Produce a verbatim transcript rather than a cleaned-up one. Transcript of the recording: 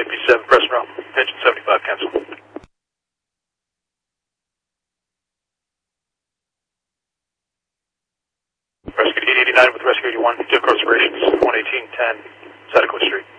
P seven, press and roll. Engine seventy-five, cancel. Rescue eight eighty-nine with Rescue eighty-one, vehicle reservations, one eighteen ten, Santa Cruz Street.